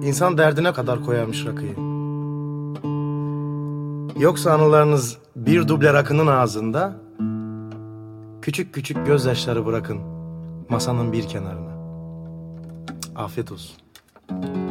İnsan derdine kadar koyarmış rakıyı. Yoksa anılarınız bir duble rakının ağzında, küçük küçük gözyaşları bırakın masanın bir kenarına. Afiyet olsun.